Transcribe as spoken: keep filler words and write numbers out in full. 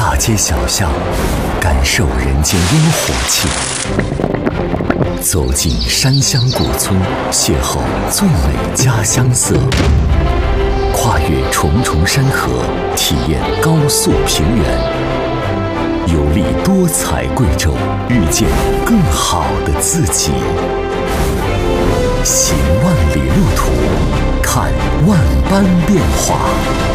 大街小巷，感受人间烟火气；走进山乡古村，邂逅最美家乡色；跨越重重山河，体验高速平原。游历多彩贵州，遇见更好的自己。行万里路途，看万般变化。